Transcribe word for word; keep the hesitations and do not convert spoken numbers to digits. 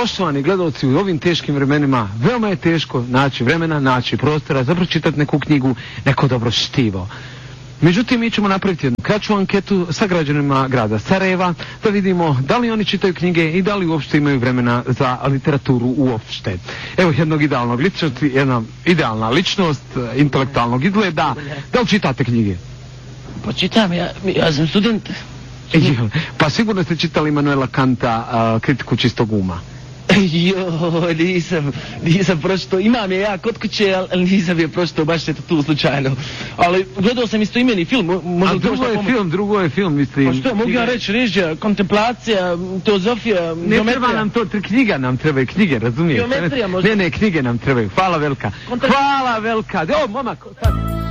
Poštovani gledalci, u ovim teškim vremenima veoma je teško naći vremena, naći prostora za pročitati neku knjigu, neko dobro štivo. Međutim, mi ćemo napraviti jednu kraću anketu sa građanima grada Sarajeva da vidimo da li oni čitaju knjige i da li uopšte imaju vremena za literaturu uopšte. Evo jednog idealnog ličnosti, jedna idealna ličnost, intelektualnog izgleda. Da li čitate knjige? Pa čitam, ja, ja sam student. Pa sigurno ste čitali Manuela Kanta, uh, Kritiku čistog uma. Jo, nisam, nisam pročito, imam je ja kod kuće, ali nisam je pročito baš eto tu slučajno. Ali gledao sam isto imeni film, možda... A drugo je pomoći. film, drugo je film, mislim... Pa što, mogu ja reći, režija, kontemplacija, teozofija, ne geometrija. Treba nam to, knjiga nam trebaju, knjige, razumiješ? Geometrija možda. Ne, ne, knjige nam trebaju, hvala velika. Kontra... Hvala velika, evo momak, sad...